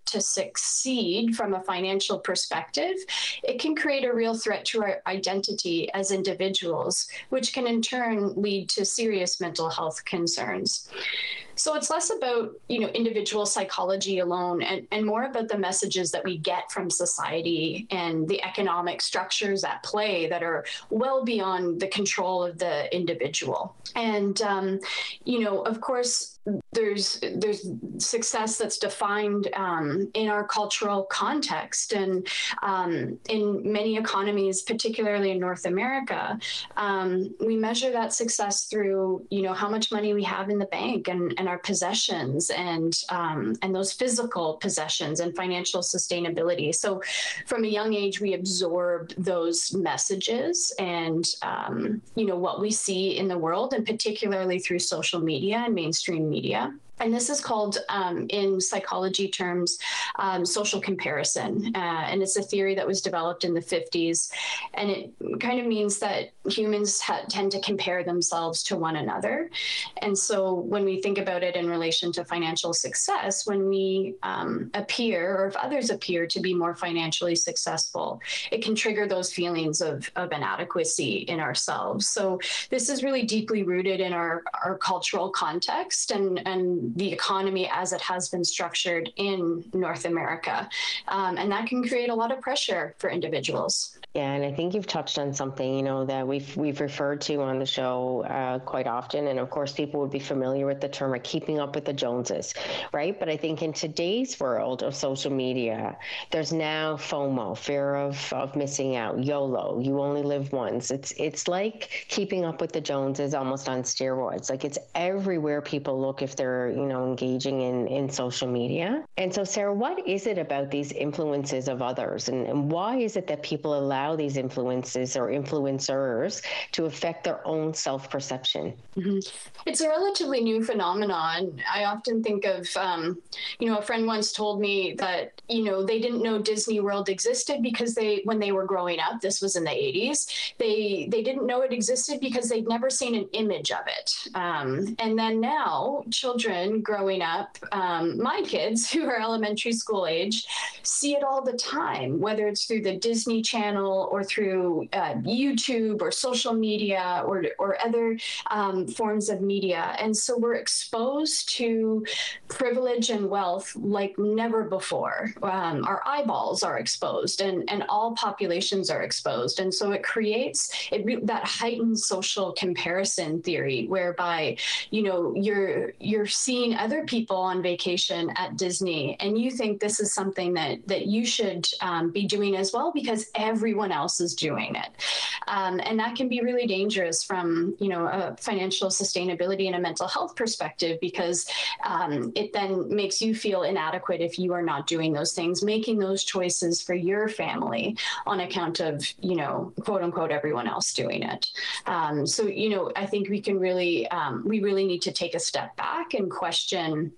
to succeed from a financial perspective, it can create a real threat to our identity as individuals, which can in turn lead to serious mental health concerns. So it's less about, individual psychology alone and more about the messages that we get from society and the economic structures at play that are well beyond the control of the individual. And, of course, there's success that's defined in our cultural context, and in many economies, particularly in North America, we measure that success through how much money we have in the bank and our possessions and those physical possessions and financial sustainability. So from a young age, we absorb those messages and what we see in the world, and particularly through social media and mainstream media. And this is called, in psychology terms, social comparison. And it's a theory that was developed in the 50s. And it kind of means that humans tend to compare themselves to one another. And so when we think about it in relation to financial success, when we appear, or if others appear to be more financially successful, it can trigger those feelings of inadequacy in ourselves. So this is really deeply rooted in our cultural context and the economy as it has been structured in North America. And that can create a lot of pressure for individuals. Yeah, and I think you've touched on something, that we've referred to on the show quite often. And of course, people would be familiar with the term of keeping up with the Joneses, right? But I think in today's world of social media, there's now FOMO, fear of missing out, YOLO, you only live once. It's like keeping up with the Joneses almost on steroids. Like it's everywhere people look if they're, engaging in social media. And so, Sarah, what is it about these influences of others? And why is it that people allow these influences or influencers to affect their own self-perception? Mm-hmm. It's a relatively new phenomenon. I often think of, a friend once told me that, they didn't know Disney World existed because when they were growing up, this was in the 80s, they didn't know it existed because they'd never seen an image of it. And then now children growing up, my kids who are elementary school age, see it all the time, whether it's through the Disney Channel or through YouTube or social media or other forms of media. And so we're exposed to privilege and wealth like never before. Our eyeballs are exposed and all populations are exposed. And so it creates that heightened social comparison theory whereby, you're seeing other people on vacation at Disney and you think this is something that you should be doing as well because everyone else is doing it. And that can be really dangerous from, a financial sustainability and a mental health perspective because it then makes you feel inadequate if you are not doing those things, making those choices for your family on account of, quote unquote, everyone else doing it. So, I think we really need to take a step back and question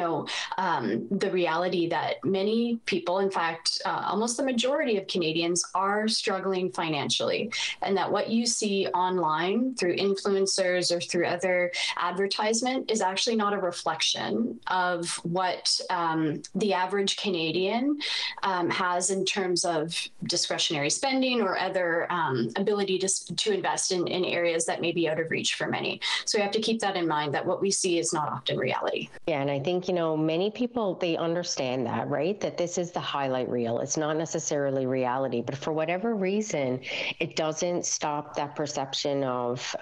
the reality that many people, in fact, almost the majority of Canadians are struggling financially, and that what you see online through influencers or through other advertisement is actually not a reflection of what the average Canadian has in terms of discretionary spending or other ability to invest in areas that may be out of reach for many. So we have to keep that in mind, that what we see is not often reality. Yeah, and I think, many people, they understand that, right? That this is the highlight reel. It's not necessarily reality, but for whatever reason, it doesn't stop that perception of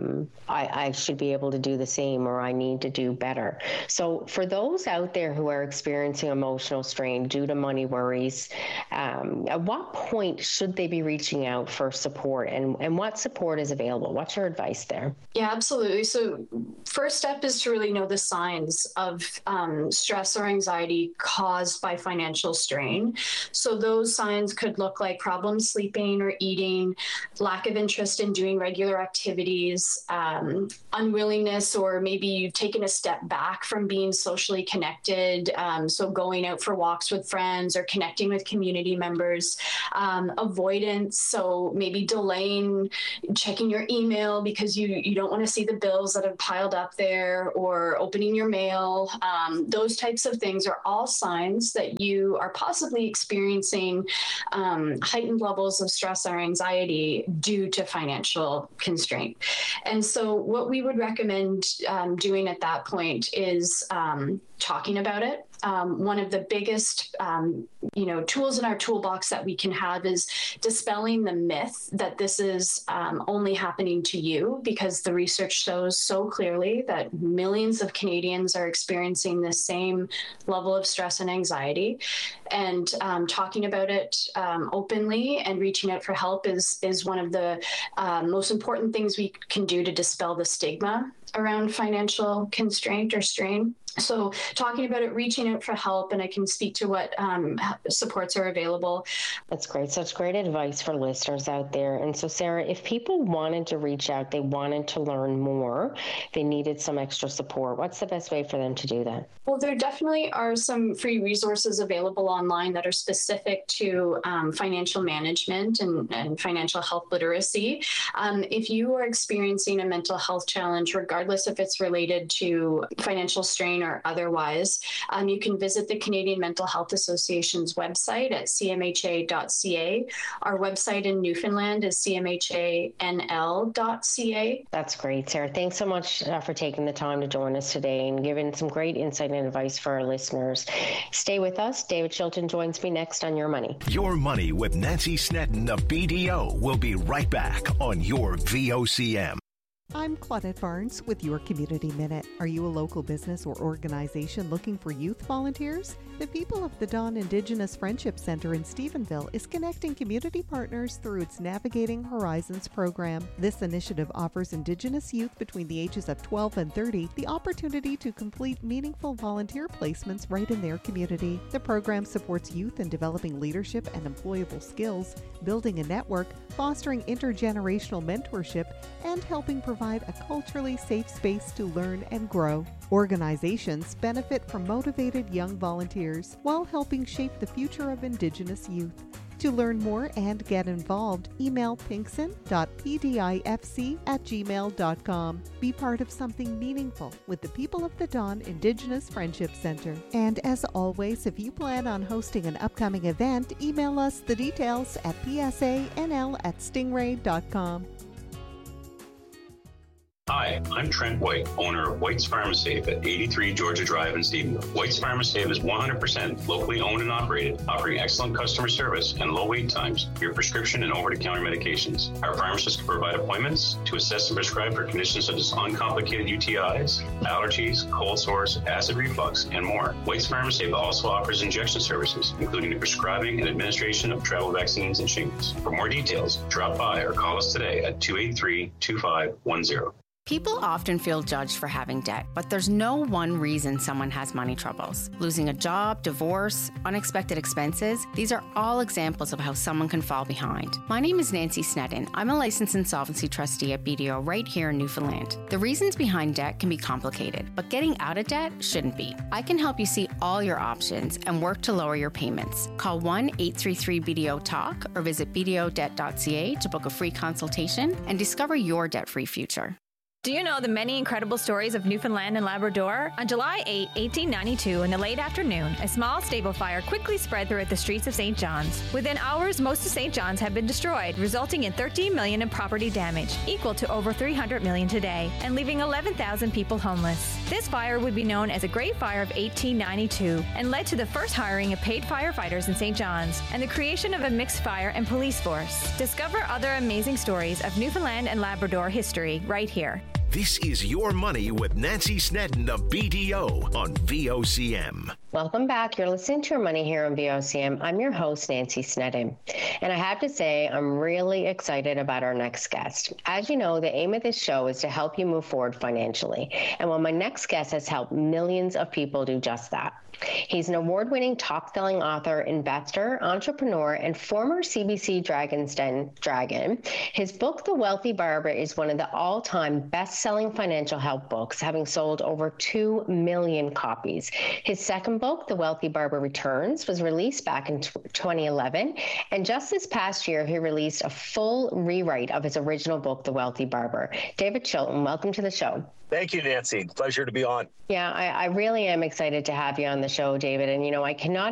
I should be able to do the same or I need to do better. So for those out there who are experiencing emotional strain due to money worries, at what point should they be reaching out for support and what support is available? What's your advice there? Yeah, absolutely. So first step is to really know the signs of stress or anxiety caused by financial strain. So those signs could look like problems sleeping or eating, lack of interest in doing regular activities, unwillingness, or maybe you've taken a step back from being socially connected. So going out for walks with friends or connecting with community members, avoidance. So maybe delaying checking your email because you don't want to see the bills that have piled up there, or opening your mail, those types of things are all signs that you are possibly experiencing heightened levels of stress or anxiety due to financial constraint. And so what we would recommend doing at that point is talking about it. One of the biggest, tools in our toolbox that we can have is dispelling the myth that this is only happening to you, because the research shows so clearly that millions of Canadians are experiencing the same level of stress and anxiety. And talking about it openly and reaching out for help is one of the most important things we can do to dispel the stigma around financial constraint or strain. So talking about it, reaching out for help, and I can speak to what supports are available. That's great. Such great advice for listeners out there. And so, Sarah, if people wanted to reach out, they wanted to learn more, they needed some extra support, what's the best way for them to do that? Well, there definitely are some free resources available online that are specific to financial management and financial health literacy. If you are experiencing a mental health challenge, regardless if it's related to financial strain or otherwise, you can visit the Canadian Mental Health Association's website at cmha.ca. Our website in Newfoundland is cmhanl.ca. That's great, Sarah. Thanks so much for taking the time to join us today and giving some great insight and advice for our listeners. Stay with us. David Chilton joins me next on Your Money. Your Money with Nancy Snedden of BDO will be right back on your VOCM. I'm Claudette Barnes with your Community Minute. Are you a local business or organization looking for youth volunteers? The People of the Dawn Indigenous Friendship Center in Stephenville is connecting community partners through its Navigating Horizons program. This initiative offers Indigenous youth between the ages of 12 and 30 the opportunity to complete meaningful volunteer placements right in their community. The program supports youth in developing leadership and employable skills, building a network, fostering intergenerational mentorship, and helping provide a culturally safe space to learn and grow. Organizations benefit from motivated young volunteers while helping shape the future of Indigenous youth. To learn more and get involved, email pinkson.pdifc@gmail.com. Be part of something meaningful with the People of the Dawn Indigenous Friendship Center. And as always, if you plan on hosting an upcoming event, email us the details at psanl@stingray.com. Hi, I'm Trent White, owner of White's Pharmasafe at 83 Georgia Drive in Stephenville. White's Pharmasafe is 100% locally owned and operated, offering excellent customer service and low wait times for your prescription and over-the-counter medications. Our pharmacists can provide appointments to assess and prescribe for conditions such as uncomplicated UTIs, allergies, cold sores, acid reflux, and more. White's Pharmasafe also offers injection services, including the prescribing and administration of travel vaccines and shingles. For more details, drop by or call us today at 283-2510. People often feel judged for having debt, but there's no one reason someone has money troubles. Losing a job, divorce, unexpected expenses, these are all examples of how someone can fall behind. My name is Nancy Snedden. I'm a licensed insolvency trustee at BDO right here in Newfoundland. The reasons behind debt can be complicated, but getting out of debt shouldn't be. I can help you see all your options and work to lower your payments. Call 1-833-BDO-TALK or visit bdodebt.ca to book a free consultation and discover your debt-free future. Do you know the many incredible stories of Newfoundland and Labrador? On July 8, 1892, in the late afternoon, a small stable fire quickly spread throughout the streets of St. John's. Within hours, most of St. John's had been destroyed, resulting in $13 million in property damage, equal to over $300 million today, and leaving 11,000 people homeless. This fire would be known as the Great Fire of 1892 and led to the first hiring of paid firefighters in St. John's and the creation of a mixed fire and police force. Discover other amazing stories of Newfoundland and Labrador history right here. This is Your Money with Nancy Snedden of BDO on VOCM. Welcome back. You're listening to Your Money here on VOCM. I'm your host, Nancy Snedden. And I have to say, I'm really excited about our next guest. As you know, the aim of this show is to help you move forward financially. And well, my next guest has helped millions of people do just that. He's an award-winning top-selling author, investor, entrepreneur, and former CBC Dragon's Den dragon. His book, The Wealthy Barber, is one of the all-time best-selling financial help books, having sold over 2 million copies. His second book, The Wealthy Barber Returns, was released back in 2011, and just this past year, he released a full rewrite of his original book, The Wealthy Barber. David Chilton, welcome to the show. Thank you, Nancy. Pleasure to be on. Yeah, I really am excited to have you on the show, David. And, I cannot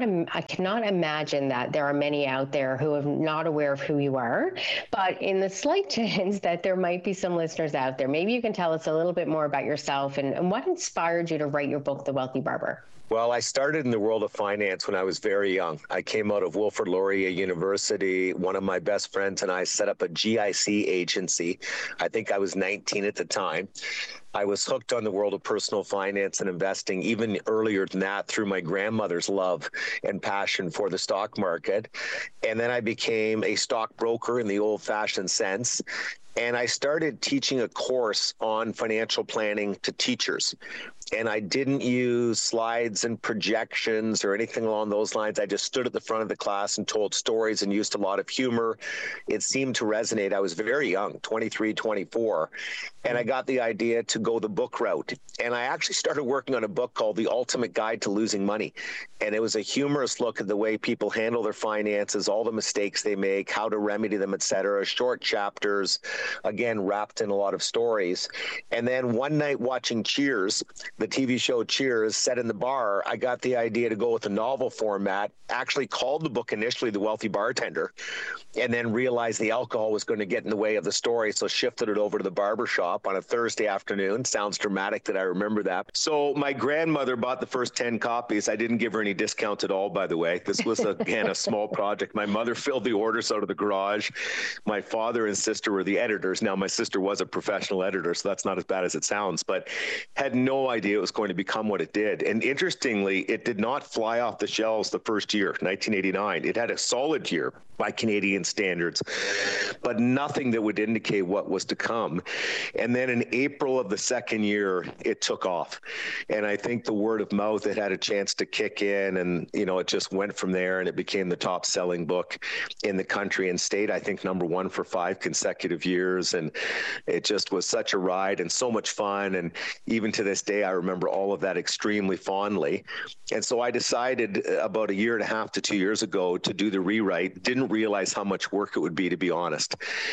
imagine that there are many out there who are not aware of who you are. But in the slight chance that there might be some listeners out there, maybe you can tell us a little bit more about yourself and what inspired you to write your book, The Wealthy Barber. Well, I started in the world of finance when I was very young. I came out of Wilfrid Laurier University. One of my best friends and I set up a GIC agency. I think I was 19 at the time. I was hooked on the world of personal finance and investing even earlier than that through my grandmother's love and passion for the stock market. And then I became a stockbroker in the old-fashioned sense. And I started teaching a course on financial planning to teachers. And I didn't use slides and projections or anything along those lines. I just stood at the front of the class and told stories and used a lot of humor. It seemed to resonate. I was very young, 23, 24. And I got the idea to go the book route. And I actually started working on a book called The Ultimate Guide to Losing Money. And it was a humorous look at the way people handle their finances, all the mistakes they make, how to remedy them, et cetera. Short chapters, again, wrapped in a lot of stories. And then one night watching Cheers, the TV show Cheers, set in the bar, I got the idea to go with a novel format, actually called the book initially The Wealthy Bartender, and then realized the alcohol was going to get in the way of the story, so shifted it over to the barbershop on a Thursday afternoon. Sounds dramatic that I remember that. So my grandmother bought the first 10 copies. I didn't give her any discount at all, by the way. This was, again, a small project. My mother filled the orders out of the garage. My father and sister were the editors. Now, my sister was a professional editor, so that's not as bad as it sounds, but had no idea it was going to become what it did. And interestingly, it did not fly off the shelves the first year, 1989. It had a solid year by Canadian standards, but nothing that would indicate what was to come. And then in April of the second year, it took off. And I think the word of mouth, it had a chance to kick in, and, it just went from there, and it became the top selling book in the country and stayed, I think, number one for 5 consecutive years. And it just was such a ride and so much fun. And even to this day, I remember all of that extremely fondly. And so I decided about 1.5 to 2 years ago to do the rewrite. Didn't realize how much work it would be, to be honest.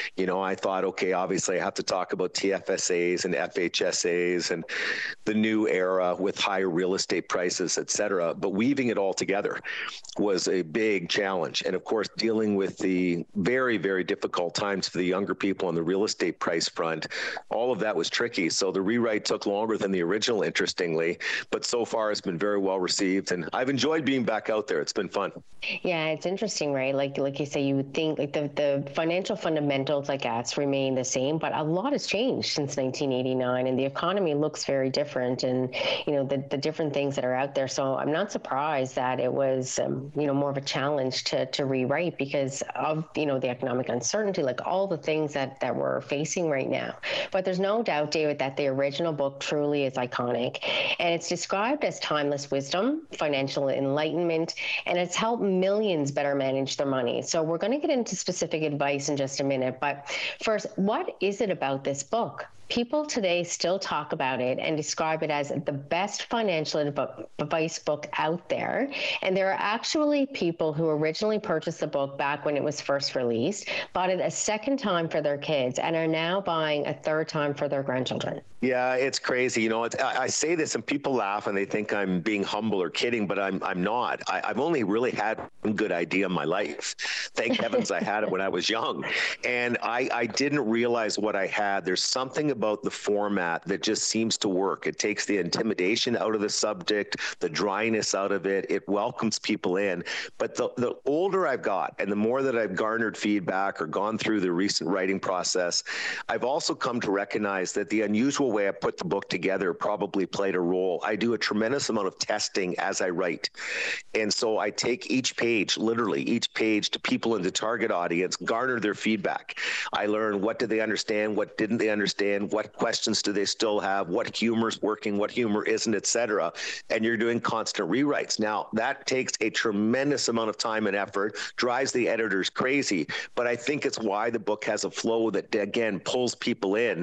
I thought, okay, obviously I have to talk about TFSAs and FHSAs and the new era with higher real estate prices, et cetera. But weaving it all together was a big challenge. And of course, dealing with the very, very difficult times for the younger people on the real estate price front, all of that was tricky. So the rewrite took longer than the original, interestingly, but so far it's been very well received. And I've enjoyed being back out there. It's been fun. Yeah, it's interesting, right? Like you say, you would think like the financial fundamentals, I guess, remain the same, but a lot has changed since 1989, and the economy looks very different, and the different things that are out there. So I'm not surprised that it was more of a challenge to rewrite because of the economic uncertainty, like all the things that we're facing right now. But there's no doubt, David, that the original book truly is iconic, and it's described as timeless wisdom, financial enlightenment, and it's helped millions better manage their money. So we're going to get into specific advice in just a minute, but first, what is it about this book? People today still talk about it and describe it as the best financial advice book out there. And there are actually people who originally purchased the book back when it was first released, bought it a second time for their kids, and are now buying a third time for their grandchildren. Yeah, it's crazy. I say this and people laugh and they think I'm being humble or kidding, but I'm not. I've only really had one good idea in my life. Thank heavens I had it when I was young. And I didn't realize what I had. There's something about the format that just seems to work. It takes the intimidation out of the subject, the dryness out of it. It welcomes people in. But the older I've got and the more that I've garnered feedback or gone through the recent writing process, I've also come to recognize that the unusual way I put the book together probably played a role. I do a tremendous amount of testing as I write. And so I take each page, literally each page, to people in the target audience, garner their feedback. I learn what did they understand, what didn't they understand, what questions do they still have, what humor's working, what humor isn't, et cetera. And you're doing constant rewrites. Now, that takes a tremendous amount of time and effort, drives the editors crazy, but I think it's why the book has a flow that, again, pulls people in.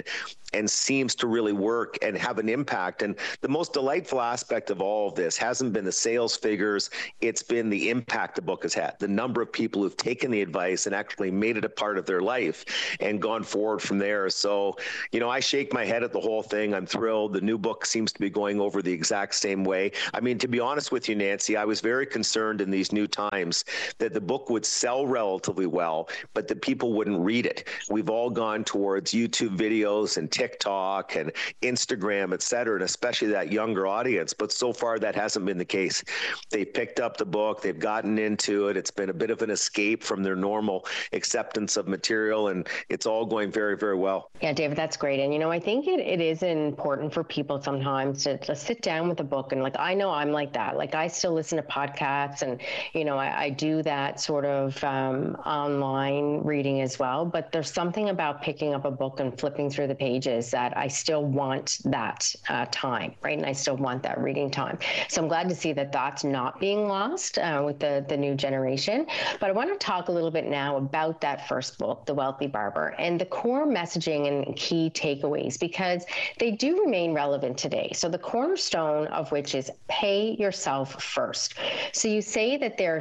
and seems to really work and have an impact. And the most delightful aspect of all of this hasn't been the sales figures. It's been the impact the book has had, the number of people who've taken the advice and actually made it a part of their life and gone forward from there. So, I shake my head at the whole thing. I'm thrilled. The new book seems to be going over the exact same way. I mean, to be honest with you, Nancy, I was very concerned in these new times that the book would sell relatively well, but that people wouldn't read it. We've all gone towards YouTube videos and TikTok and Instagram, et cetera, and especially that younger audience. But so far, that hasn't been the case. They've picked up the book. They've gotten into it. It's been a bit of an escape from their normal acceptance of material, and it's all going very, very well. Yeah, David, that's great. And, I think it is important for people sometimes to sit down with a book. And I know I'm like that. I still listen to podcasts and, I do that sort of online reading as well. But there's something about picking up a book and flipping through the pages that I still want that time, right? And I still want that reading time. So I'm glad to see that that's not being lost with the new generation. But I want to talk a little bit now about that first book, The Wealthy Barber, and the core messaging and key takeaways, because they do remain relevant today. So the cornerstone of which is pay yourself first. So you say that they are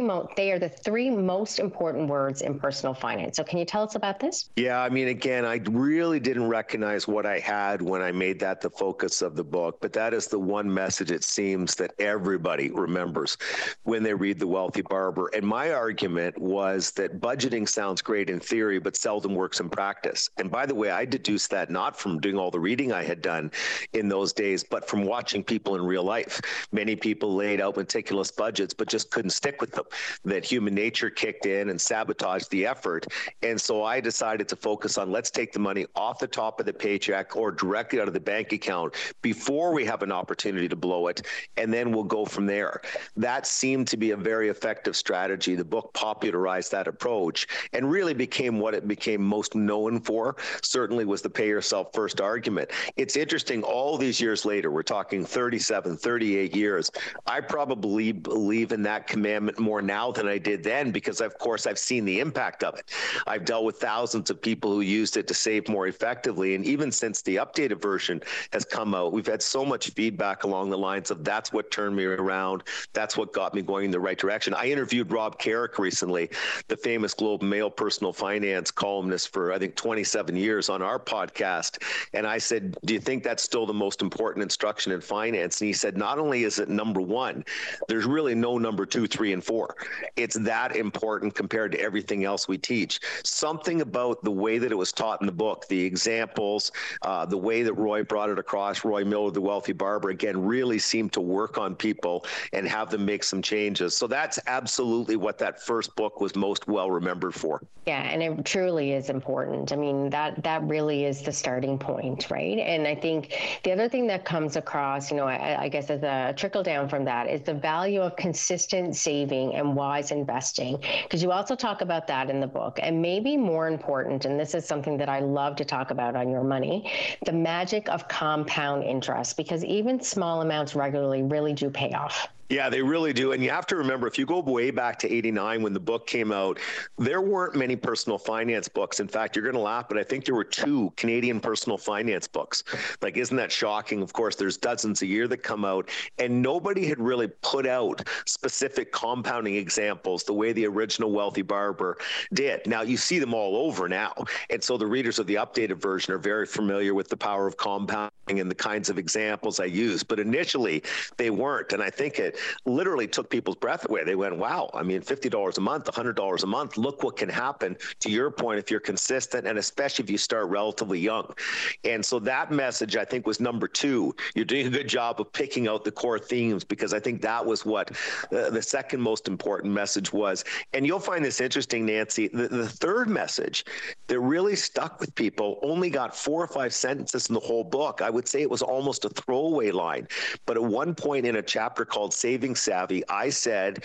the three most important words in personal finance. So can you tell us about this? Yeah, I mean, again, I really didn't recognize what I had when I made that the focus of the book, but that is the one message it seems that everybody remembers when they read The Wealthy Barber. And my argument was that budgeting sounds great in theory, but seldom works in practice. And by the way, I deduced that not from doing all the reading I had done in those days, but from watching people in real life. Many people laid out meticulous budgets, but just couldn't stick with them. That human nature kicked in and sabotaged the effort. And so I decided to focus on, let's take the money off the top of the paycheck or directly out of the bank account before we have an opportunity to blow it, and then we'll go from there. That seemed to be a very effective strategy. The book popularized that approach and really became what it became most known for, certainly was the pay yourself first argument. It's interesting, all these years later, we're talking 37, 38 years, I probably believe in that commandment more now than I did then because, of course, I've seen the impact of it. I've dealt with thousands of people who used it to save more effectively. And even since the updated version has come out, we've had so much feedback along the lines of that's what turned me around. That's what got me going in the right direction. I interviewed Rob Carrick recently, the famous Globe and Mail personal finance columnist for, I think, 27 years on our podcast. And I said, do you think that's still the most important instruction in finance? And he said, not only is it number one, there's really no number 2, 3, and 4. It's that important compared to everything else we teach. Something about the way that it was taught in the book, the examples, the way that Roy brought it across, Roy Miller, The Wealthy Barber, again, really seemed to work on people and have them make some changes. So that's absolutely what that first book was most well remembered for. Yeah, and it truly is important. I mean, that really is the starting point, right? And I think the other thing that comes across, I guess as a trickle down from that is the value of consistent saving and wise investing, because you also talk about that in the book. And maybe more important, and this is something that I love to talk about on Your Money, the magic of compound interest, because even small amounts regularly really do pay off. Yeah, they really do. And you have to remember, if you go way back to 89 when the book came out, there weren't many personal finance books. In fact, you're going to laugh, but I think there were 2 Canadian personal finance books. Isn't that shocking? Of course, there's dozens a year that come out, and nobody had really put out specific compounding examples the way the original Wealthy Barber did. Now, you see them all over now. And so the readers of the updated version are very familiar with the power of compounding and the kinds of examples I use. But initially, they weren't. And I think it literally took people's breath away. They went, wow, I mean, $50 a month, $100 a month, look what can happen, to your point, if you're consistent, and especially if you start relatively young. And so that message, I think, was number 2. You're doing a good job of picking out the core themes, because I think that was what the second most important message was. And you'll find this interesting, Nancy. The third message that really stuck with people only got 4 or 5 sentences in the whole book. I would say it was almost a throwaway line. But at one point in a chapter called Saving Savvy, I said,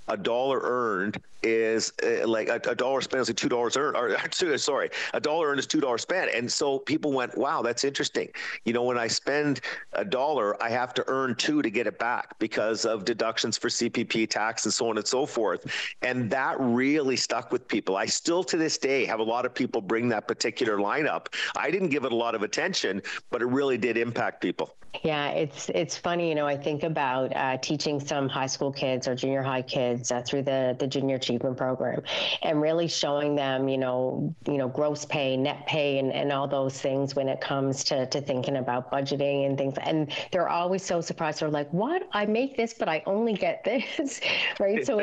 $1 earned is like a dollar spent is like $2 earned, or sorry, $1 earned is $2 spent. And so people went, wow, that's interesting. You know, when I spend $1, I have to earn $2 to get it back because of deductions for CPP tax and so on and so forth. And that really stuck with people. I still to this day have a lot of people bring that particular line up. I didn't give it a lot of attention, but it really did impact people. Yeah, it's funny, you know, I think about teaching some high school kids or junior high kids through the Junior Achievement Program, and really showing them, you know, gross pay, net pay, and all those things when it comes to thinking about budgeting and things. And they're always so surprised. They're like, what? I make this, but I only get this, right? So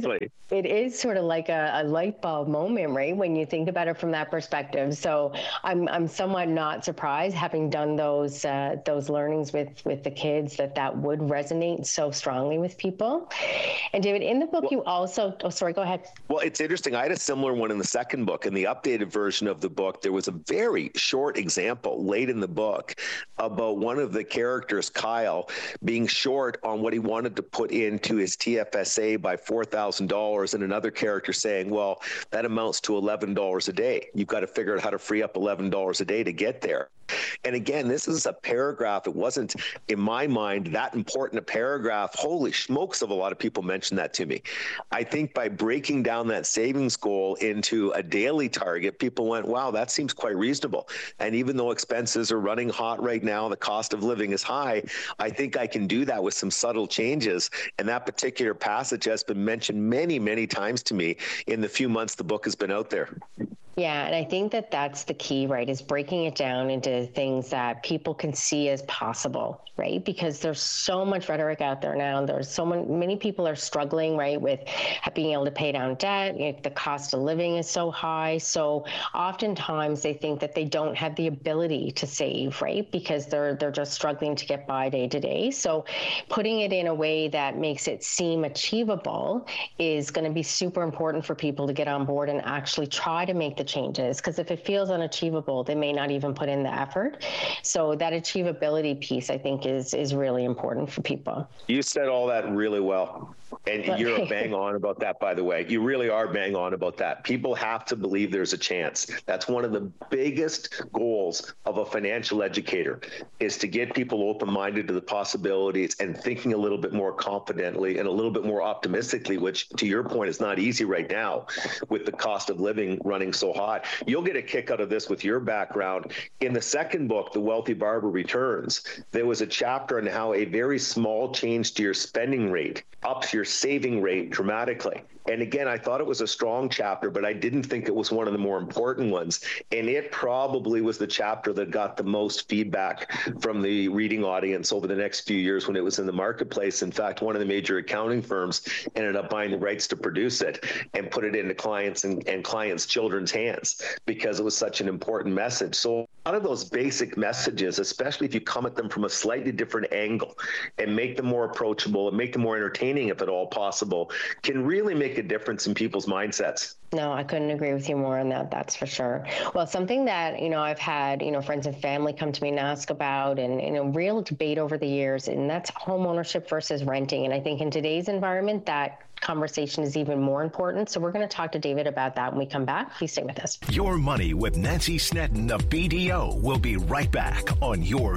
it is sort of like a light bulb moment, right? When you think about it from that perspective. So I'm somewhat not surprised, having done those learnings with the kids, that would resonate so strongly with people. And David, in the book, you also, go ahead. Well, it's interesting. I had a similar one in the second book. In the updated version of the book, there was a very short example late in the book about one of the characters, Kyle, being short on what he wanted to put into his TFSA by $4,000, and another character saying, well, that amounts to $11 a day. You've got to figure out how to free up $11 a day to get there. And again, this is a paragraph. It wasn't, in my mind, that important a paragraph. Holy smokes, of a lot of people mentioned that to me. I think by breaking down that savings goal into a daily target, people went, wow, that seems quite reasonable. And even though expenses are running hot right now, the cost of living is high, I think I can do that with some subtle changes. And that particular passage has been mentioned many, many times to me in the few months the book has been out there. Yeah, and I think that's the key, right, is breaking it down into things that people can see as possible, right? Because there's so much rhetoric out there now. There's so many people are struggling, right, with being able to pay down debt. You know, the cost of living is so high. So oftentimes they think that they don't have the ability to save, right, because they're just struggling to get by day to day. So putting it in a way that makes it seem achievable is going to be super important for people to get on board and actually try to make the changes, because if it feels unachievable, they may not even put in the effort. So that achievability piece, I think, is really important for people. You said all that really well. And you're bang on about that, by the way. You really are bang on about that. People have to believe there's a chance. That's one of the biggest goals of a financial educator, is to get people open-minded to the possibilities and thinking a little bit more confidently and a little bit more optimistically, which, to your point, is not easy right now with the cost of living running so hot. You'll get a kick out of this with your background. In the second book, The Wealthy Barber Returns, there was a chapter on how a very small change to your spending rate ups your saving rate dramatically. And again, I thought it was a strong chapter, but I didn't think it was one of the more important ones. And it probably was the chapter that got the most feedback from the reading audience over the next few years when it was in the marketplace. In fact, one of the major accounting firms ended up buying the rights to produce it and put it into clients and clients' children's hands because it was such an important message. So a lot of those basic messages, especially if you come at them from a slightly different angle and make them more approachable and make them more entertaining, if at all possible, can really make a difference in people's mindsets. No, I couldn't agree with you more on that. That's for sure. Well, something that, I've had, friends and family come to me and ask about, and, real debate over the years, and that's home ownership versus renting. And I think in today's environment, that conversation is even more important. So we're going to talk to David about that when we come back. Please stay with us. Your Money with Nancy Snedden of BDO will be right back on your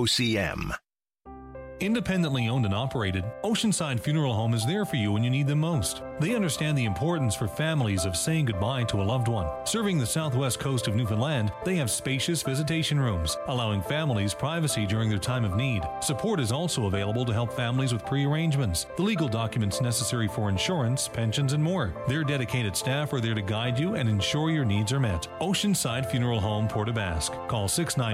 VOCM. Independently owned and operated, Oceanside Funeral Home is there for you when you need them most. They understand the importance for families of saying goodbye to a loved one. Serving the southwest coast of Newfoundland, they have spacious visitation rooms, allowing families privacy during their time of need. Support is also available to help families with pre-arrangements, the legal documents necessary for insurance, pensions, and more. Their dedicated staff are there to guide you and ensure your needs are met. Oceanside Funeral Home, Port aux Basques. Call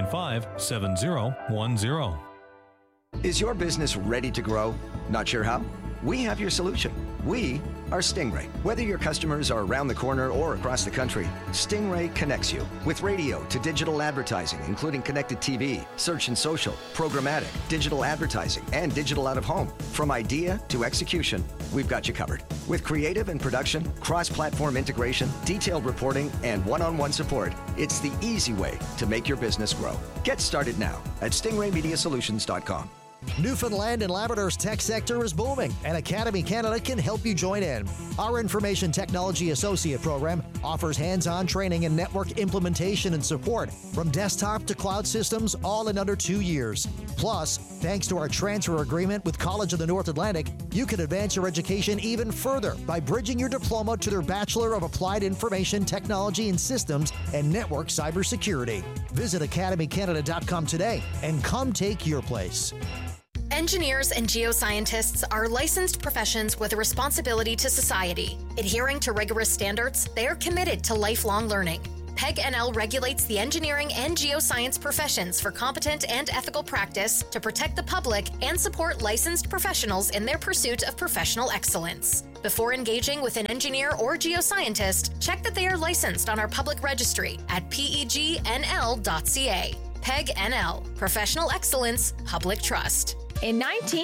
695-7010. Is your business ready to grow? Not sure how? We have your solution. We are Stingray. Whether your customers are around the corner or across the country, Stingray connects you with radio to digital advertising, including connected TV, search and social, programmatic, digital advertising, and digital out-of-home. From idea to execution, we've got you covered. With creative and production, cross-platform integration, detailed reporting, and one-on-one support, it's the easy way to make your business grow. Get started now at stingraymediasolutions.com. Newfoundland and Labrador's tech sector is booming, and Academy Canada can help you join in. Our Information Technology Associate program offers hands-on training in network implementation and support, from desktop to cloud systems, all in under 2 years. Plus, thanks to our transfer agreement with College of the North Atlantic, you can advance your education even further by bridging your diploma to their Bachelor of Applied Information Technology and Systems and Network Cybersecurity. Visit academycanada.com today and come take your place. Engineers and geoscientists are licensed professions with a responsibility to society. Adhering to rigorous standards, they are committed to lifelong learning. PEG-NL regulates the engineering and geoscience professions for competent and ethical practice to protect the public and support licensed professionals in their pursuit of professional excellence. Before engaging with an engineer or geoscientist, check that they are licensed on our public registry at pegnl.ca. PEG-NL, Professional Excellence, Public Trust. In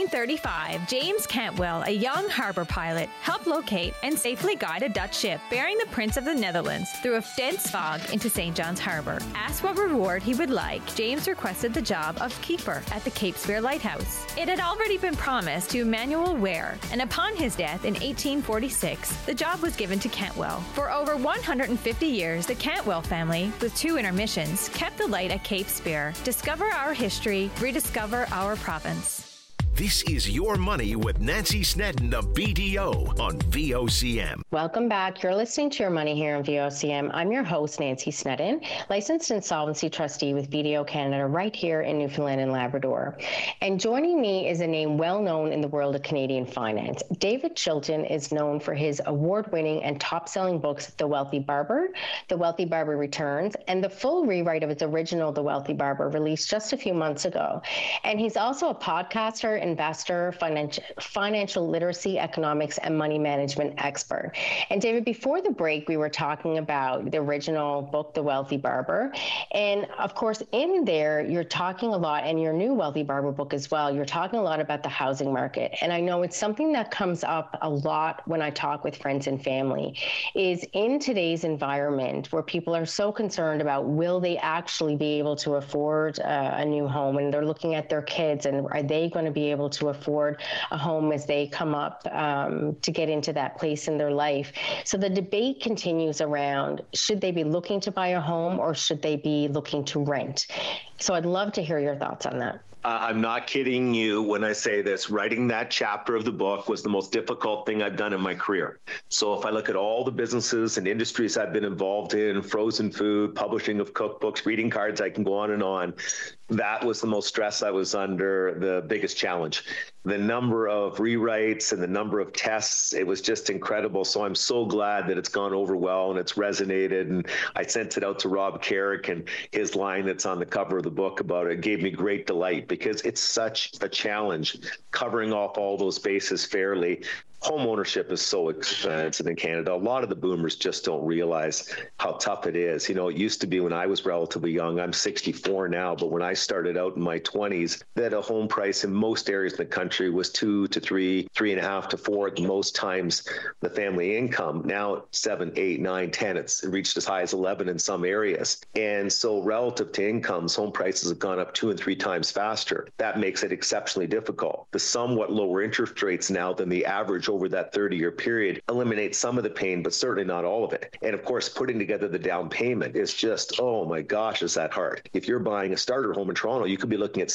1935, James Cantwell, a young harbor pilot, helped locate and safely guide a Dutch ship bearing the Prince of the Netherlands through a dense fog into St. John's Harbor. Asked what reward he would like, James requested the job of keeper at the Cape Spear Lighthouse. It had already been promised to Emmanuel Ware, and upon his death in 1846, the job was given to Cantwell. For over 150 years, the Cantwell family, with 2 intermissions, kept the light at Cape Spear. Discover our history, rediscover our province. This is Your Money with Nancy Snedden of BDO on VOCM. Welcome back. You're listening to Your Money here on VOCM. I'm your host, Nancy Snedden, licensed insolvency trustee with BDO Canada right here in Newfoundland and Labrador. And joining me is a name well known in the world of Canadian finance. David Chilton is known for his award-winning and top-selling books, The Wealthy Barber, The Wealthy Barber Returns, and the full rewrite of his original, The Wealthy Barber, released just a few months ago. And he's also a podcaster, investor, financial literacy, economics, and money management expert. And David, before the break, we were talking about the original book, The Wealthy Barber. And of course, in there, you're talking a lot, and your new Wealthy Barber book as well, you're talking a lot about the housing market. And I know it's something that comes up a lot when I talk with friends and family, is in today's environment where people are so concerned about will they actually be able to afford a new home, and they're looking at their kids, and are they going to be able to afford a home as they come up to get into that place in their life. So the debate continues around, should they be looking to buy a home or should they be looking to rent? So I'd love to hear your thoughts on that. I'm not kidding you when I say this. Writing that chapter of the book was the most difficult thing I've done in my career. So if I look at all the businesses and industries I've been involved in, frozen food, publishing of cookbooks, greeting cards, I can go on and on. That was the most stress I was under, the biggest challenge. The number of rewrites and the number of tests, it was just incredible. So I'm so glad that it's gone over well and it's resonated. And I sent it out to Rob Carrick, and his line that's on the cover of the book about it gave me great delight, because it's such a challenge covering off all those bases fairly. Home ownership is so expensive in Canada. A lot of the boomers just don't realize how tough it is. You know, it used to be when I was relatively young, I'm 64 now, but when I started out in my 20s, that a home price in most areas in the country was 2 to 3, 3.5 to 4 at most times the family income. Now 7, 8, 9, 10, it's reached as high as 11 in some areas. And so relative to incomes, home prices have gone up 2 and 3 times faster. That makes it exceptionally difficult. The somewhat lower interest rates now than the average over that 30-year period eliminates some of the pain, but certainly not all of it. And of course, putting together the down payment is just, oh my gosh, is that hard. If you're buying a starter home in Toronto, you could be looking at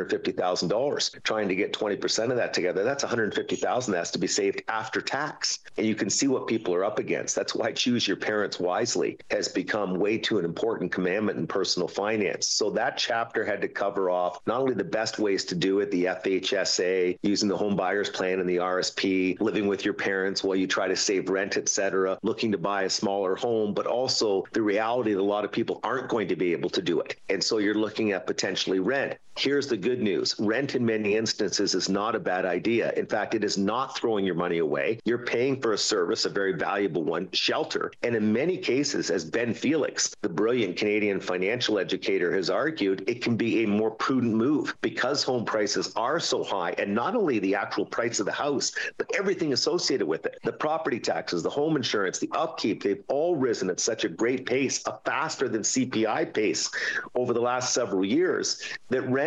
$750,000. Trying to get 20% of that together, that's $150,000 that has to be saved after tax. And you can see what people are up against. That's why choose your parents wisely has become way too an important commandment in personal finance. So that chapter had to cover off not only the best ways to do it, the FHSA, using the home buyer's plan and the RSP, living with your parents while you try to save rent, etc., looking to buy a smaller home, but also the reality that a lot of people aren't going to be able to do it. And so you're looking at potentially rent. Here's the good news. Rent in many instances is not a bad idea. In fact, it is not throwing your money away. You're paying for a service, a very valuable one, shelter. And in many cases, as Ben Felix, the brilliant Canadian financial educator, has argued, it can be a more prudent move because home prices are so high, and not only the actual price of the house, but everything associated with it. The property taxes, the home insurance, the upkeep, they've all risen at such a great pace, a faster than CPI pace over the last several years, that rent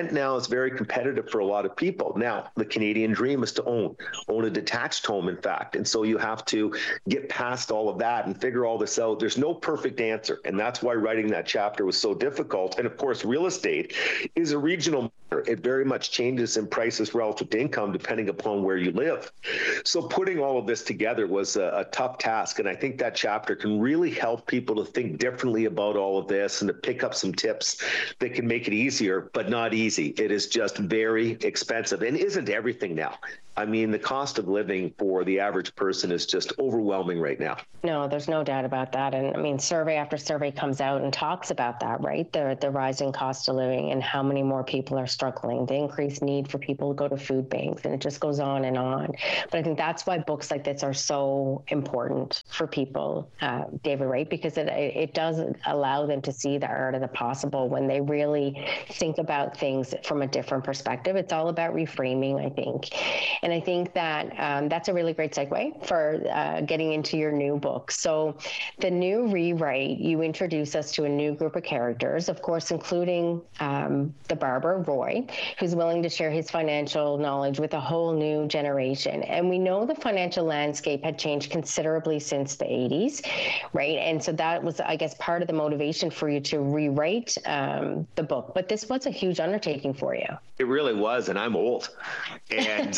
rent now is very competitive for a lot of people. Now, the Canadian dream is to own a detached home, in fact. And so you have to get past all of that and figure all this out. There's no perfect answer. And that's why writing that chapter was so difficult. And of course, real estate is a regional matter. It very much changes in prices relative to income depending upon where you live. So putting all of this together was a tough task. And I think that chapter can really help people to think differently about all of this and to pick up some tips that can make it easier, but not easy. It is just very expensive and isn't everything now. I mean, the cost of living for the average person is just overwhelming right now. No, there's no doubt about that. And I mean, survey after survey comes out and talks about that, right? The rising cost of living and how many more people are struggling, the increased need for people to go to food banks, and it just goes on and on. But I think that's why books like this are so important for people, David, right? Because it does allow them to see the art of the possible when they really think about things from a different perspective. It's all about reframing, I think. And I think that that's a really great segue for getting into your new book. So the new Rewrite, you introduce us to a new group of characters, of course, including the barber, Roy, who's willing to share his financial knowledge with a whole new generation. And we know the financial landscape had changed considerably since the 80s, right? And so that was, I guess, part of the motivation for you to rewrite the book. But this was a huge undertaking for you. It really was, and I'm old. And,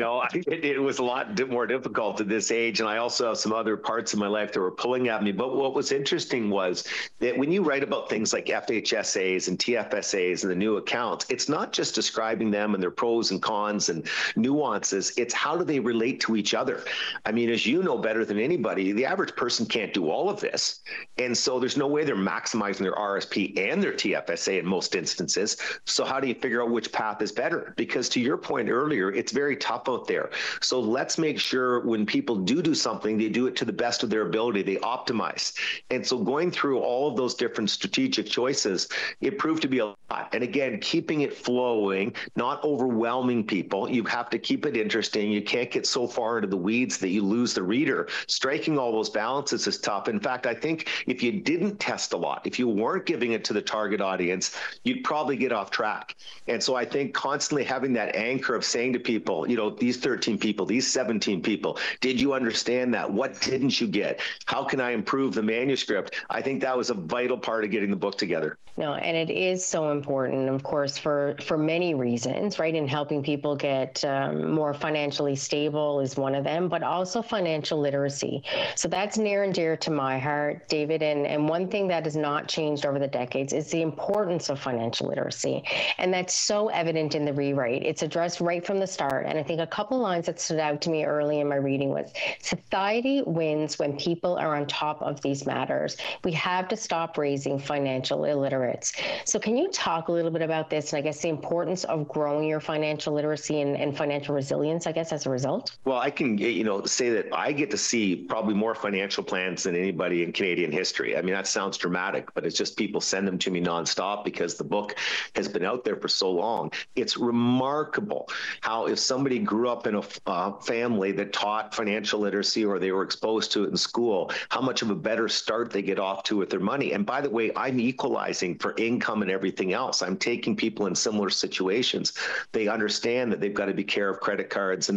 it was a lot more difficult at this age. And I also have some other parts of my life that were pulling at me. But what was interesting was that when you write about things like FHSAs and TFSAs and the new accounts, it's not just describing them and their pros and cons and nuances. It's how do they relate to each other? I mean, as you know better than anybody, the average person can't do all of this. And so there's no way they're maximizing their RSP and their TFSA in most instances. So how do you figure out which path is better? Because to your point earlier, it's very tough out there. So let's make sure when people do something, they do it to the best of their ability. They optimize. And so going through all of those different strategic choices, it proved to be a lot. And again, keeping it flowing, not overwhelming people. You have to keep it interesting. You can't get so far into the weeds that you lose the reader. Striking all those balances is tough. In fact, I think if you didn't test a lot, if you weren't giving it to the target audience, you'd probably get off track. And so I think constantly having that anchor of saying to people, these 13 people, these 17 people, did you understand that? What didn't you get? How can I improve the manuscript? I think that was a vital part of getting the book together. No, and it is so important, of course, for many reasons, right? In helping people get more financially stable is one of them, but also financial literacy. So that's near and dear to my heart, David. And one thing that has not changed over the decades is the importance of financial literacy. And that's so evident in the Rewrite. It's addressed right from the start. And I think a couple lines that stood out to me early in my reading was, society wins when people are on top of these matters. We have to stop raising financial illiterates. So can you talk a little bit about this and I guess the importance of growing your financial literacy and financial resilience, I guess, as a result? Well, I can, say that I get to see probably more financial plans than anybody in Canadian history. I mean, that sounds dramatic, but it's just people send them to me nonstop because the book has been out there for so long. It's remarkable how if somebody grew up in a family that taught financial literacy or they were exposed to it in school, how much of a better start they get off to with their money. And by the way, I'm equalizing for income and everything else. I'm taking people in similar situations. They understand that they've got to be careful of credit cards,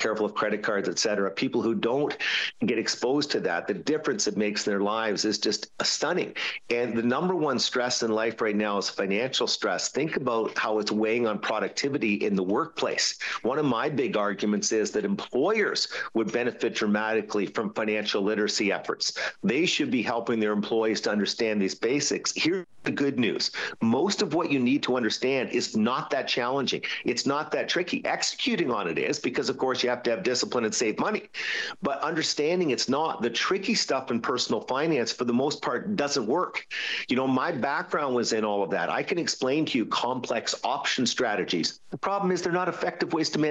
et cetera. People who don't get exposed to that, the difference it makes in their lives is just stunning. And the number one stress in life right now is financial stress. Think about how it's weighing on productivity in the workplace. One of my big arguments is that employers would benefit dramatically from financial literacy efforts. They should be helping their employees to understand these basics. Here's the good news. Most of what you need to understand is not that challenging. It's not that tricky. Executing on it is, because of course you have to have discipline and save money. But understanding it's not. The tricky stuff in personal finance, for the most part, doesn't work. My background was in all of that. I can explain to you complex option strategies. The problem is they're not effective ways to manage your money.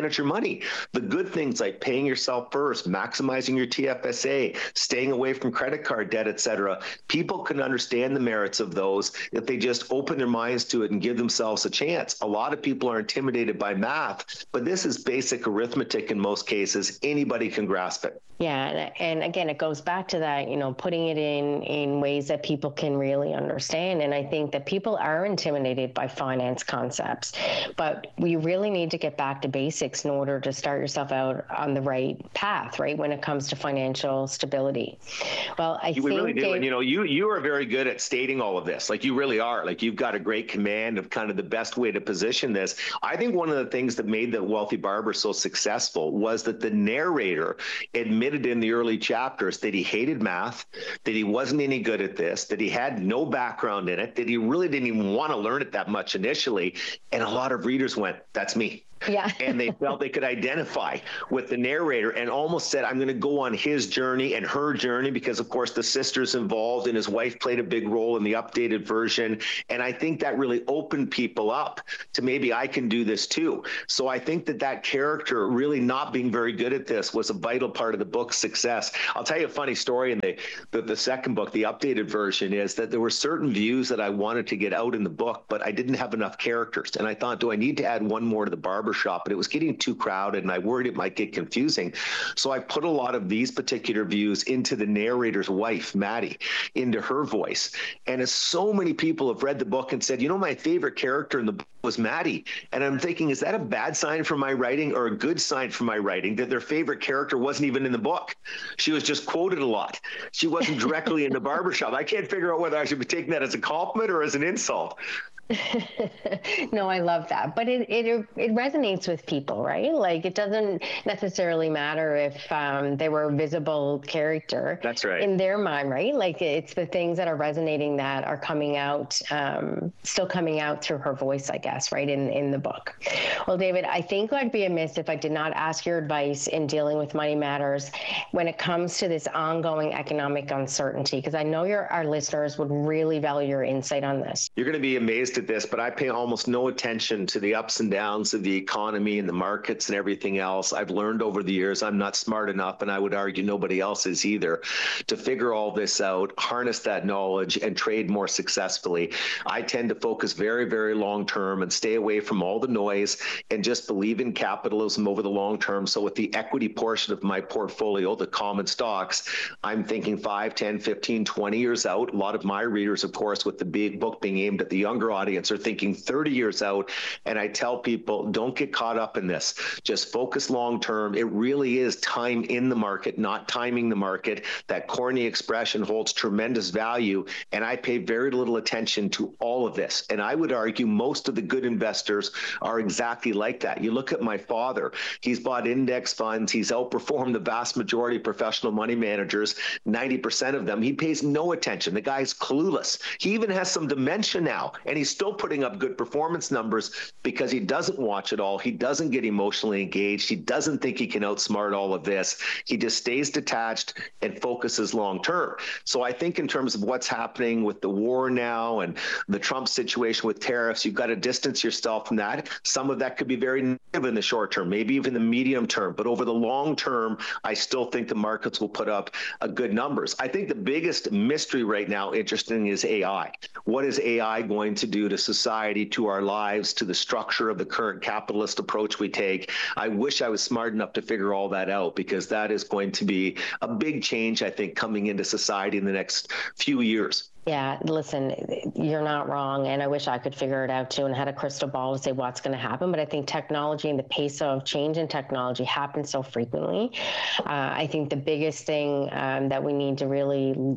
money. The good things like paying yourself first, maximizing your TFSA, staying away from credit card debt, etc. People can understand the merits of those if they just open their minds to it and give themselves a chance. A lot of people are intimidated by math, but this is basic arithmetic in most cases. Anybody can grasp it. Yeah, and again, it goes back to that, putting it in ways that people can really understand. And I think that people are intimidated by finance concepts, but we really need to get back to basics in order to start yourself out on the right path, right, when it comes to financial stability. Well, we really do. And, you are very good at stating all of this. Like, you really are. Like, you've got a great command of kind of the best way to position this. I think one of the things that made The Wealthy Barber so successful was that the narrator admitted in the early chapters that he hated math, that he wasn't any good at this, that he had no background in it, that he really didn't even want to learn it that much initially. And a lot of readers went, "That's me." Yeah. And they felt they could identify with the narrator and almost said, I'm going to go on his journey and her journey, because, of course, the sister's involved and his wife played a big role in the updated version. And I think that really opened people up to maybe I can do this too. So I think that character really not being very good at this was a vital part of the book's success. I'll tell you a funny story in the second book, the updated version, is that there were certain views that I wanted to get out in the book, but I didn't have enough characters. And I thought, do I need to add one more to the barbershop? But it was getting too crowded and I worried it might get confusing. So I put a lot of these particular views into the narrator's wife, Maddie, into her voice. And as so many people have read the book and said, my favorite character in the book was Maddie. And I'm thinking, is that a bad sign for my writing or a good sign for my writing, that their favorite character wasn't even in the book? She was just quoted a lot. She wasn't directly in the barbershop. I can't figure out whether I should be taking that as a compliment or as an insult. No, I love that. But it resonates with people, right? Like, it doesn't necessarily matter if they were a visible character. That's right. In their mind, right? Like, it's the things that are resonating that are coming out, still coming out through her voice, I guess, right, in the book. Well, David, I think I'd be amiss if I did not ask your advice in dealing with money matters when it comes to this ongoing economic uncertainty, because I know our listeners would really value your insight on this. You're going to be amazed at this, but I pay almost no attention to the ups and downs of the economy and the markets and everything else. I've learned over the years I'm not smart enough, and I would argue nobody else is either, to figure all this out, harness that knowledge, and trade more successfully. I tend to focus very, very long term and stay away from all the noise and just believe in capitalism over the long term. So with the equity portion of my portfolio, the common stocks, I'm thinking 5, 10, 15, 20 years out. A lot of my readers, of course, with the big book being aimed at the younger audience, are thinking 30 years out. And I tell people, don't get caught up in this. Just focus long term. It really is time in the market, not timing the market. That corny expression holds tremendous value. And I pay very little attention to all of this. And I would argue most of the good investors are exactly like that. You look at my father, he's bought index funds. He's outperformed the vast majority of professional money managers, 90% of them. He pays no attention. The guy's clueless. He even has some dementia now, and he's still putting up good performance numbers because he doesn't watch it all. He doesn't get emotionally engaged. He doesn't think he can outsmart all of this. He just stays detached and focuses long term. So I think in terms of what's happening with the war now and the Trump situation with tariffs, you've got to distance yourself from that. Some of that could be very negative in the short term, maybe even the medium term. But over the long term, I still think the markets will put up good numbers. I think the biggest mystery right now, interesting, is AI. What is AI going to do to society, to our lives, to the structure of the current capitalist approach we take? I wish I was smart enough to figure all that out, because that is going to be a big change, I think, coming into society in the next few years. Yeah, listen, you're not wrong. And I wish I could figure it out too and had a crystal ball to say what's going to happen. But I think technology and the pace of change in technology happens so frequently. I think the biggest thing that we need to really,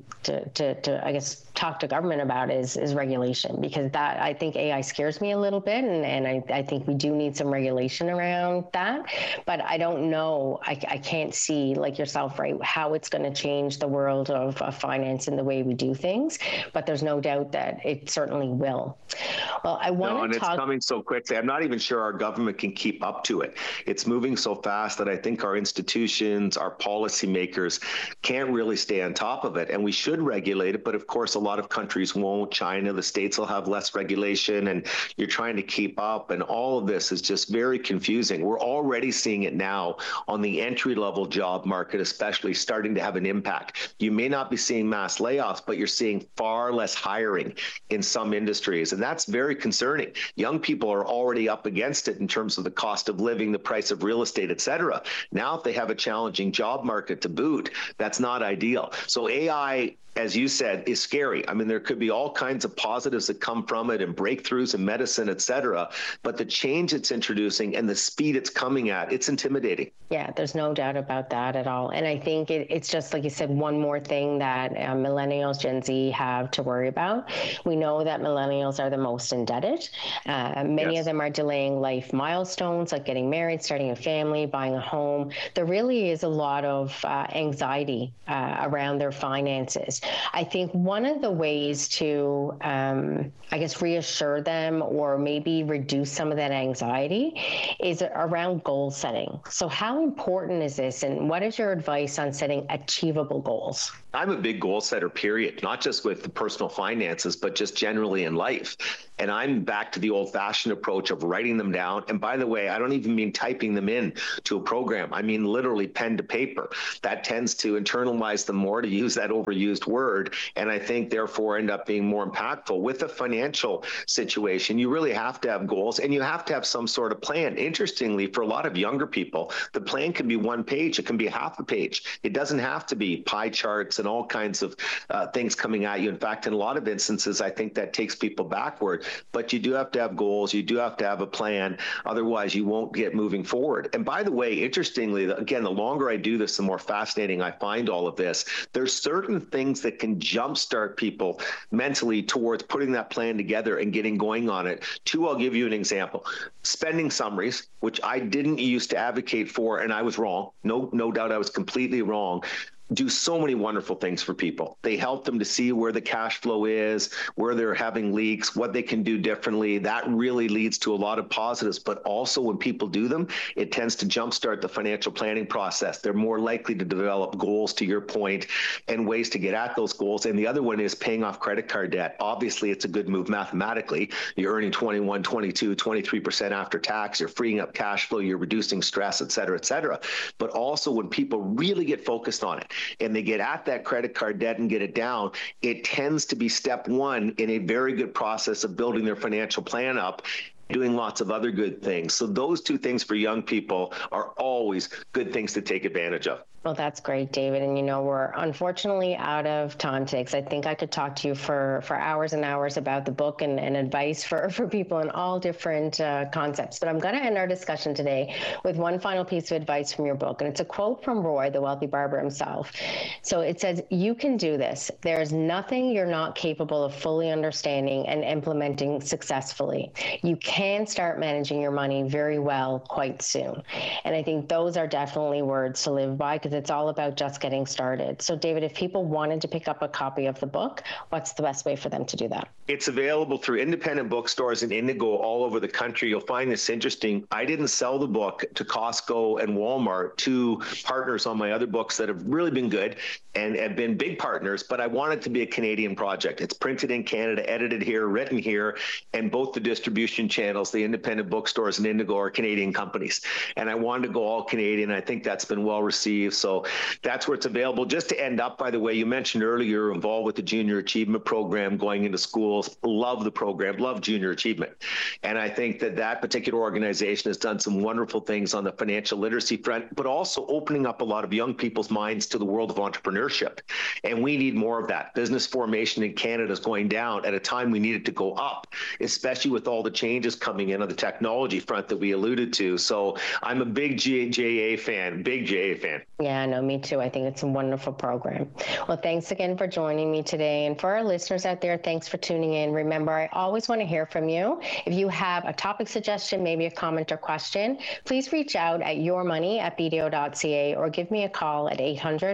I guess, talk to government about is regulation, because that, I think AI scares me a little bit. And I think we do need some regulation around that. But I don't know, I can't see, like yourself, right, how it's going to change the world of finance and the way we do things. But there's no doubt that it certainly will. Well, I want to talk. It's coming so quickly. I'm not even sure our government can keep up to it. It's moving so fast that I think our institutions, our policymakers can't really stay on top of it. And we should regulate it. But of course, a lot of countries won't. China, the States will have less regulation, and you're trying to keep up. And all of this is just very confusing. We're already seeing it now on the entry-level job market, especially starting to have an impact. You may not be seeing mass layoffs, but you're seeing far less hiring in some industries. And that's very concerning. Young people are already up against it in terms of the cost of living, the price of real estate, et cetera. Now, if they have a challenging job market to boot, that's not ideal. So AI, as you said, is scary. I mean, there could be all kinds of positives that come from it and breakthroughs in medicine, et cetera. But the change it's introducing and the speed it's coming at, it's intimidating. Yeah, there's no doubt about that at all. And I think it's just, like you said, one more thing that millennials, Gen Z have to worry about. We know that millennials are the most indebted. Many of them are delaying life milestones like getting married, starting a family, buying a home. There really is a lot of anxiety around their finances. I think one of the ways to, reassure them or maybe reduce some of that anxiety is around goal setting. So how important is this, and what is your advice on setting achievable goals? I'm a big goal setter, period, not just with the personal finances, but just generally in life. And I'm back to the old-fashioned approach of writing them down. And by the way, I don't even mean typing them in to a program. I mean literally pen to paper. That tends to internalize them more, to use that overused word, and I think therefore end up being more impactful. With a financial situation, you really have to have goals, and you have to have some sort of plan. Interestingly, for a lot of younger people, the plan can be one page. It can be half a page. It doesn't have to be pie charts and all kinds of things coming at you. In fact, in a lot of instances, I think that takes people backward. But you do have to have goals. You do have to have a plan. Otherwise, you won't get moving forward. And by the way, interestingly, again, the longer I do this, the more fascinating I find all of this. There's certain things that can jumpstart people mentally towards putting that plan together and getting going on it. Two, I'll give you an example. Spending summaries, which I didn't used to advocate for, and I was wrong. No doubt I was completely wrong. Do so many wonderful things for people. They help them to see where the cash flow is, where they're having leaks, what they can do differently. That really leads to a lot of positives. But also when people do them, it tends to jumpstart the financial planning process. They're more likely to develop goals, to your point, and ways to get at those goals. And the other one is paying off credit card debt. Obviously, it's a good move mathematically. You're earning 21, 22, 23% after tax. You're freeing up cash flow. You're reducing stress, et cetera, et cetera. But also when people really get focused on it, and they get at that credit card debt and get it down, it tends to be step one in a very good process of building their financial plan up, doing lots of other good things. So those two things for young people are always good things to take advantage of. Well, that's great, David. And, we're unfortunately out of time today, because I think I could talk to you for hours and hours about the book and advice for people in all different concepts. But I'm going to end our discussion today with one final piece of advice from your book. And it's a quote from Roy, the wealthy barber himself. So it says, "You can do this. There is nothing you're not capable of fully understanding and implementing successfully. You can start managing your money very well quite soon." And I think those are definitely words to live by, because it's all about just getting started. So, David, if people wanted to pick up a copy of the book, what's the best way for them to do that? It's available through independent bookstores in Indigo all over the country. You'll find this interesting. I didn't sell the book to Costco and Walmart, two partners on my other books that have really been good and have been big partners, but I want it to be a Canadian project. It's printed in Canada, edited here, written here, and both the distribution channels, the independent bookstores and Indigo, are Canadian companies. And I wanted to go all Canadian. I think that's been well received. So that's where it's available. Just to end up, by the way, you mentioned earlier you're involved with the Junior Achievement Program going into schools. Love the program, love Junior Achievement. And I think that particular organization has done some wonderful things on the financial literacy front, but also opening up a lot of young people's minds to the world of entrepreneurship. And we need more of that. Business formation in Canada is going down at a time we need it to go up, especially with all the changes coming in on the technology front that we alluded to. So I'm a big JA fan, big JA fan. Yeah, no, me too. I think it's a wonderful program. Well, thanks again for joining me today. And for our listeners out there, thanks for tuning in. Remember, I always want to hear from you. If you have a topic suggestion, maybe a comment or question, please reach out at yourmoney@bdo.ca or give me a call at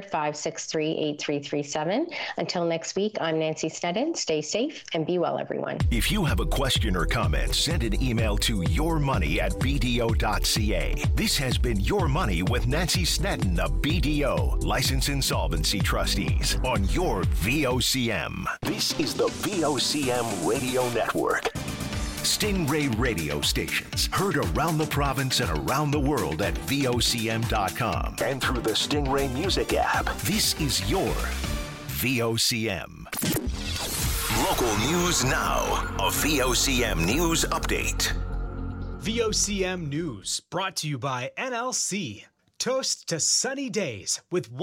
800-563-8337. Until next week, I'm Nancy Sneddon. Stay safe and be well, everyone. If you have a question or comment, send an email to yourmoney@bdo.ca. This has been Your Money with Nancy Sneddon of BDO, License Insolvency Trustees, on your VOCM. This is the VOCM Radio Network. Stingray radio stations heard around the province and around the world at VOCM.com and through the Stingray Music app. This is your VOCM. Local news now. A VOCM News Update. VOCM News brought to you by NLC. Toast to sunny days with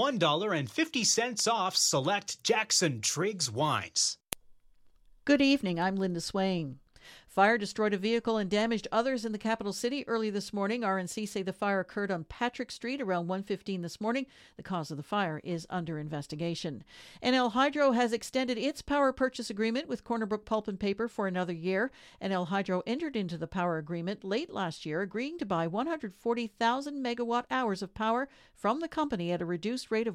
$1.50 off select Jackson Triggs wines. Good evening, I'm Linda Swain. Fire destroyed a vehicle and damaged others in the capital city early this morning. RNC say the fire occurred on Patrick Street around 1:15 this morning. The cause of the fire is under investigation. NL Hydro has extended its power purchase agreement with Corner Brook Pulp and Paper for another year. NL Hydro entered into the power agreement late last year, agreeing to buy 140,000 megawatt hours of power from the company at a reduced rate of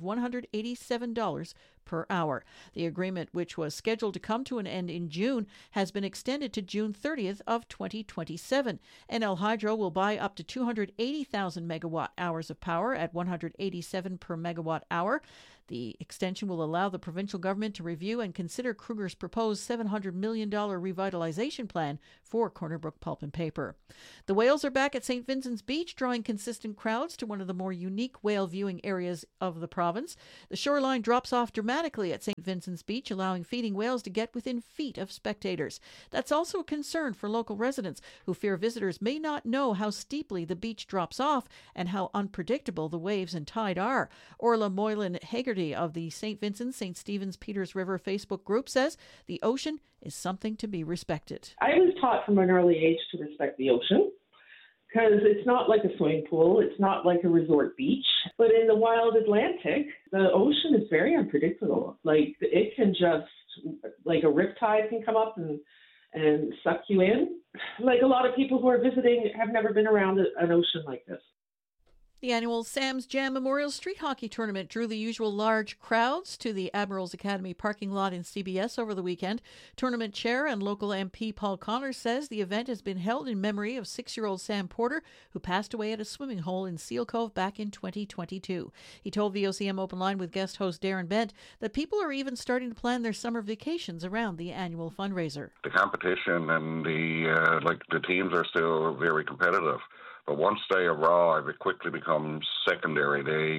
$187 per hour. The agreement, which was scheduled to come to an end in June, has been extended to June 30th of 2027. NL Hydro will buy up to 280,000 megawatt hours of power at $187 per megawatt hour. The extension will allow the provincial government to review and consider Kruger's proposed $700 million revitalization plan for Corner Brook Pulp and Paper. The whales are back at St. Vincent's Beach, drawing consistent crowds to one of the more unique whale viewing areas of the province. The shoreline drops off dramatically at St. Vincent's Beach, allowing feeding whales to get within feet of spectators. That's also a concern for local residents who fear visitors may not know how steeply the beach drops off and how unpredictable the waves and tide are. Orla Moylan Hagerty of the St. Vincent St. Stephen's Peters River Facebook group says the ocean is something to be respected. I was taught from an early age to respect the ocean because it's not like a swimming pool, it's not like a resort beach, but in the wild Atlantic, the ocean is very unpredictable. Like it can just, like a riptide can come up and suck you in. Like a lot of people who are visiting have never been around an ocean like this. The annual Sam's Jam Memorial Street Hockey Tournament drew the usual large crowds to the Admirals Academy parking lot in CBS over the weekend. Tournament chair and local MP Paul Connors says the event has been held in memory of 6-year-old Sam Porter, who passed away at a swimming hole in Seal Cove back in 2022. He told VOCM Open Line with guest host Darren Bent that people are even starting to plan their summer vacations around the annual fundraiser. The competition and the teams are still very competitive. But once they arrive, it quickly becomes secondary.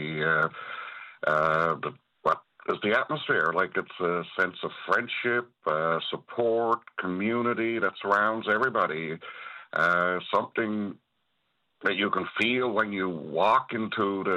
What is the atmosphere? Like it's a sense of friendship, support, community that surrounds everybody. Something that you can feel when you walk in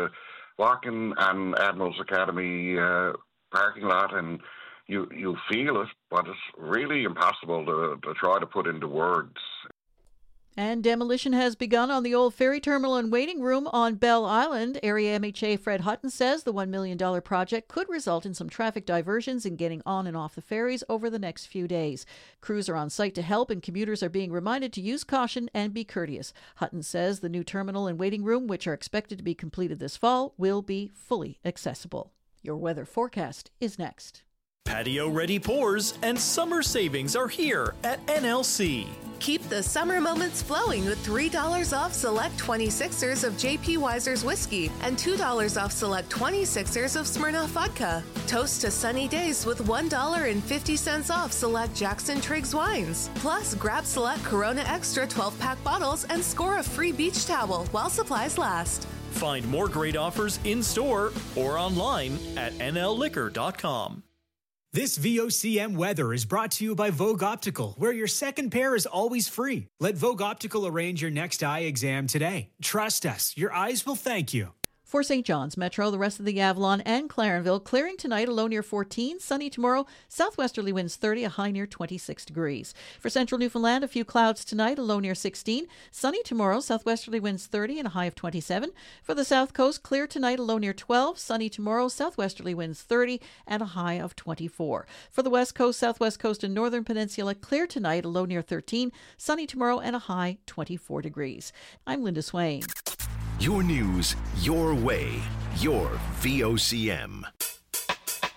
an Admirals Academy parking lot, and you feel it, but it's really impossible to try to put into words. And demolition has begun on the old ferry terminal and waiting room on Bell Island. Area MHA Fred Hutton says the $1 million project could result in some traffic diversions in getting on and off the ferries over the next few days. Crews are on site to help, and commuters are being reminded to use caution and be courteous. Hutton says the new terminal and waiting room, which are expected to be completed this fall, will be fully accessible. Your weather forecast is next. Patio-ready pours and summer savings are here at NLC. Keep the summer moments flowing with $3 off select 26ers of J.P. Weiser's whiskey and $2 off select 26ers of Smirnoff vodka. Toast to sunny days with $1.50 off select Jackson Triggs wines. Plus, grab select Corona Extra 12-pack bottles and score a free beach towel while supplies last. Find more great offers in-store or online at nlliquor.com. This VOCM weather is brought to you by Vogue Optical, where your second pair is always free. Let Vogue Optical arrange your next eye exam today. Trust us, your eyes will thank you. For St. John's Metro, the rest of the Avalon and Clarenville, clearing tonight, a low near 14, sunny tomorrow, southwesterly winds 30, a high near 26 degrees. For central Newfoundland, a few clouds tonight, a low near 16, sunny tomorrow, southwesterly winds 30 and a high of 27. For the south coast, clear tonight, a low near 12, sunny tomorrow, southwesterly winds 30 and a high of 24. For the west coast, southwest coast and northern peninsula, clear tonight, a low near 13, sunny tomorrow and a high 24 degrees. I'm Linda Swain. Your news, your way, your VOCM.